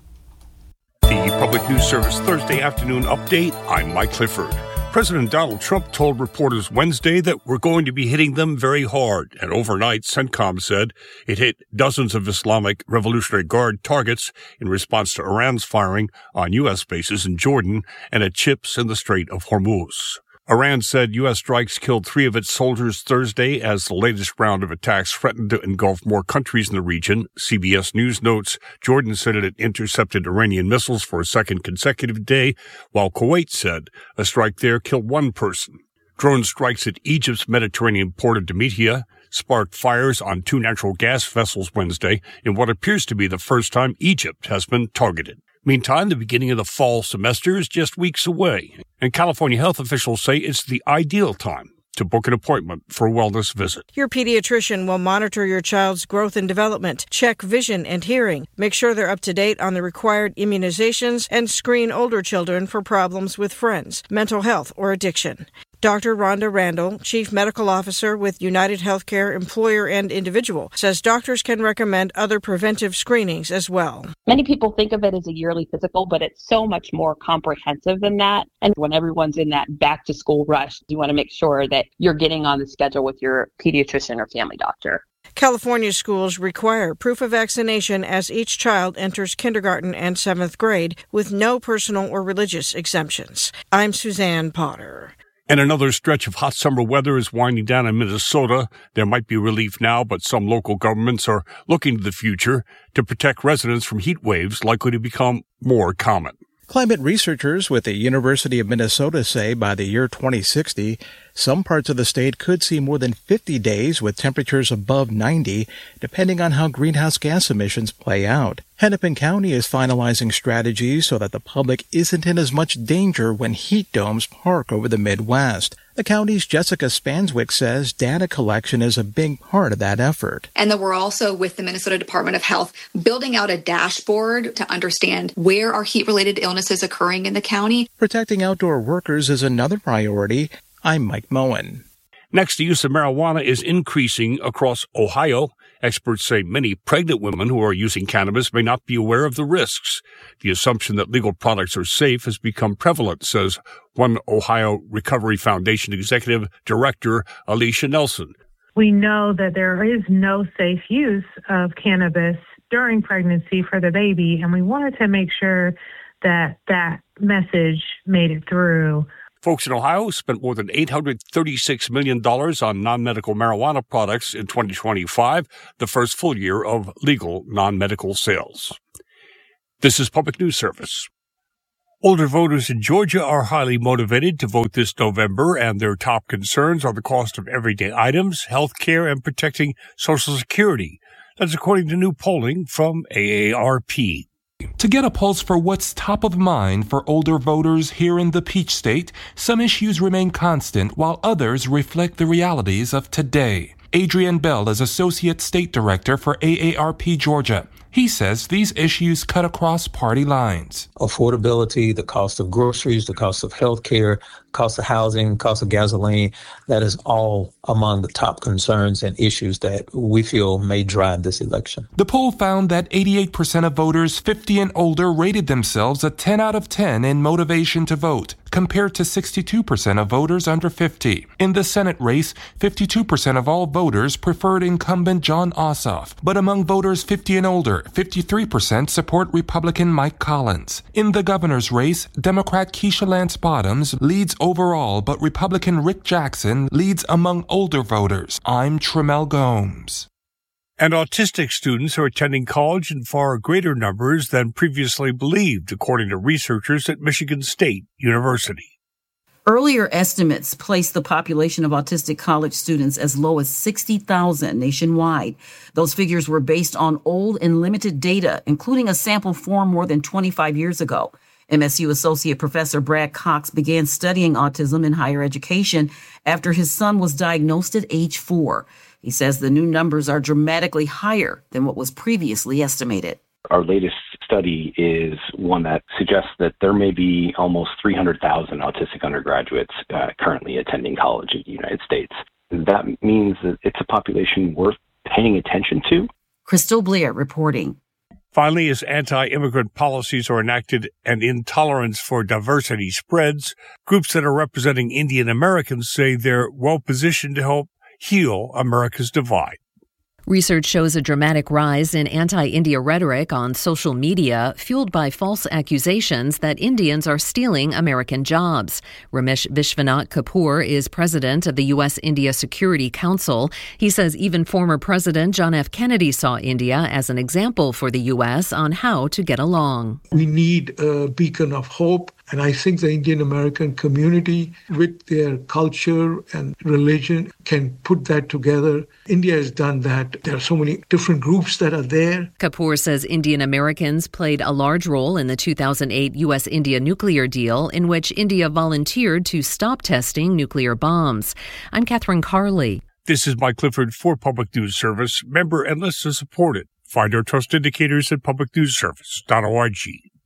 The Public News Service Thursday afternoon update. I'm Mike Clifford. President Donald Trump told reporters Wednesday that we're going to be hitting them very hard, and overnight, CENTCOM said it hit dozens of Islamic Revolutionary Guard targets in response to Iran's firing on U S bases in Jordan and at ships in the Strait of Hormuz. Iran said U S strikes killed three of its soldiers Thursday as the latest round of attacks threatened to engulf more countries in the region. C B S News notes Jordan said it had intercepted Iranian missiles for a second consecutive day, while Kuwait said a strike there killed one person. Drone strikes at Egypt's Mediterranean port of Damietta sparked fires on two natural gas vessels Wednesday in what appears to be the first time Egypt has been targeted. Meantime, the beginning of the fall semester is just weeks away, and California health officials say it's the ideal time to book an appointment for a wellness visit. Your pediatrician will monitor your child's growth and development, check vision and hearing, make sure they're up to date on the required immunizations, and screen older children for problems with friends, mental health, or addiction. Doctor Rhonda Randall, Chief Medical Officer with United Healthcare Employer and Individual, says doctors can recommend other preventive screenings as well. Many people think of it as a yearly physical, but it's so much more comprehensive than that. And when everyone's in that back to school rush, you want to make sure that you're getting on the schedule with your pediatrician or family doctor. California schools require proof of vaccination as each child enters kindergarten and seventh grade with no personal or religious exemptions. I'm Suzanne Potter. And another stretch of hot summer weather is winding down in Minnesota. There might be relief now, but some local governments are looking to the future to protect residents from heat waves likely to become more common. Climate researchers with the University of Minnesota say by the year twenty sixty, Some parts of the state could see more than fifty days with temperatures above ninety, depending on how greenhouse gas emissions play out. Hennepin County is finalizing strategies so that the public isn't in as much danger when heat domes park over the Midwest. The county's Jessica Spanswick says data collection is a big part of that effort. And then we're also, with the Minnesota Department of Health, building out a dashboard to understand where are heat-related illnesses occurring in the county. Protecting outdoor workers is another priority. I'm Mike Moen. Next, the use of marijuana is increasing across Ohio. Experts say many pregnant women who are using cannabis may not be aware of the risks. The assumption that legal products are safe has become prevalent, says one Ohio Recovery Foundation Executive Director, Alicia Nelson. We know that there is no safe use of cannabis during pregnancy for the baby, and we wanted to make sure that that message made it through. Folks in Ohio spent more than eight hundred thirty-six million dollars on non-medical marijuana products in twenty twenty-five, the first full year of legal non-medical sales. This is Public News Service. Older voters in Georgia are highly motivated to vote this November, and their top concerns are the cost of everyday items, health care, and protecting Social Security. That's according to new polling from A A R P. To get a pulse for what's top of mind for older voters here in the Peach State, some issues remain constant while others reflect the realities of today. Adrian Bell is Associate State Director for A A R P Georgia. He says these issues cut across party lines. Affordability, the cost of groceries, the cost of health care, cost of housing, cost of gasoline, that is all among the top concerns and issues that we feel may drive this election. The poll found that eighty-eight percent of voters fifty and older rated themselves a ten out of ten in motivation to vote, compared to sixty-two percent of voters under fifty. In the Senate race, fifty-two percent of all voters preferred incumbent Jon Ossoff, but among voters fifty and older, fifty-three percent support Republican Mike Collins. In the governor's race, Democrat Keisha Lance Bottoms leads overall, but Republican Rick Jackson leads among older voters. I'm Tremel Gomes. And autistic students are attending college in far greater numbers than previously believed, according to researchers at Michigan State University. Earlier estimates placed the population of autistic college students as low as sixty thousand nationwide. Those figures were based on old and limited data, including a sample formed more than twenty-five years ago. M S U Associate Professor Brad Cox began studying autism in higher education after his son was diagnosed at age four. He says the new numbers are dramatically higher than what was previously estimated. Our latest study is one that suggests that there may be almost three hundred thousand autistic undergraduates uh, currently attending college in the United States. That means that it's a population worth paying attention to. Crystal Blair reporting. Finally, as anti-immigrant policies are enacted and intolerance for diversity spreads, groups that are representing Indian Americans say they're well-positioned to help heal America's divide. Research shows a dramatic rise in anti-India rhetoric on social media, fueled by false accusations that Indians are stealing American jobs. Ramesh Vishwanath Kapoor is president of the U S India Security Council. He says even former President John F. Kennedy saw India as an example for the U S on how to get along. We need a beacon of hope. And I think the Indian American community, with their culture and religion, can put that together. India has done that. There are so many different groups that are there. Kapoor says Indian Americans played a large role in the two thousand eight U S India nuclear deal, in which India volunteered to stop testing nuclear bombs. I'm Catherine Carley. This is Mike Clifford for Public News Service. Member and listener supported. Find our trust indicators at public news service dot org.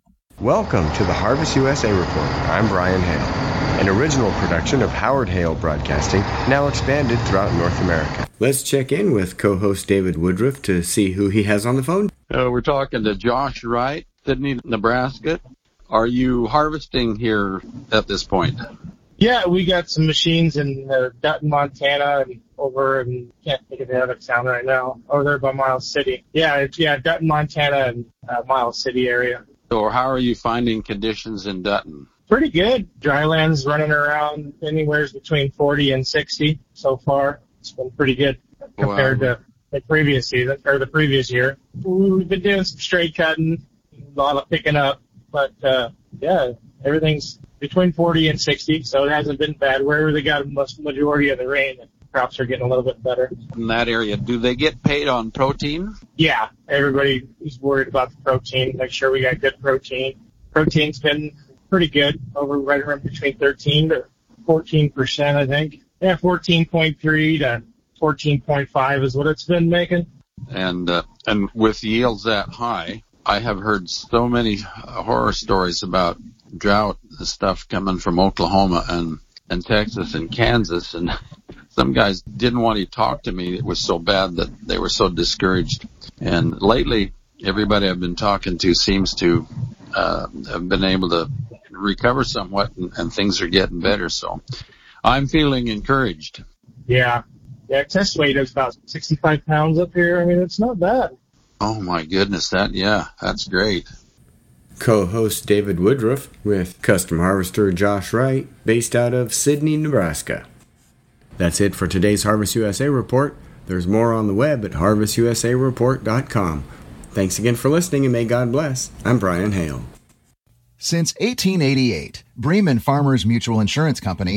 Welcome to the Harvest U S A Report. I'm Brian Hale, an original production of Howard Hale Broadcasting, now expanded throughout North America. Let's check in with co-host David Woodruff to see who he has on the phone. Uh, we're talking to Josh Wright, Sidney, Nebraska. Are you harvesting here at this point? Yeah, we got some machines in uh, Dutton, Montana, and over in, can't think of the other town right now, over there by Miles City. Yeah, it's, yeah, Dutton, Montana, and uh, Miles City area. So how are you finding conditions in Dutton? Pretty good. Dryland's running around anywhere between forty and sixty so far. It's been pretty good compared wow. to the previous season or the previous year. We've been doing some straight cutting, a lot of picking up, but uh, yeah, everything's between forty and sixty, so it hasn't been bad. Wherever they got the majority of the rain, the crops are getting a little bit better. In that area, do they get paid on protein? Yeah, everybody is worried about the protein. Make sure we got good protein. Protein's been pretty good, over right around between thirteen to fourteen percent, I think. Yeah, fourteen point three to fourteen point five is what it's been making. And uh, and with yields that high, I have heard so many horror stories about drought stuff coming from Oklahoma and, and Texas and Kansas, and some guys didn't want to talk to me. It was so bad that they were so discouraged. And lately, everybody I've been talking to seems to uh, have been able to recover somewhat, and, and things are getting better. So I'm feeling encouraged. Yeah. Yeah, test weight is about sixty-five pounds up here. I mean, it's not bad. Oh, my goodness. That, yeah, that's great. Co-host David Woodruff with custom harvester Josh Wright, based out of Sidney, Nebraska. That's it for today's Harvest U S A Report. There's more on the web at harvest u s a report dot com. Thanks again for listening, and may God bless. I'm Brian Hale. Since eighteen eighty-eight, Bremen Farmers Mutual Insurance Company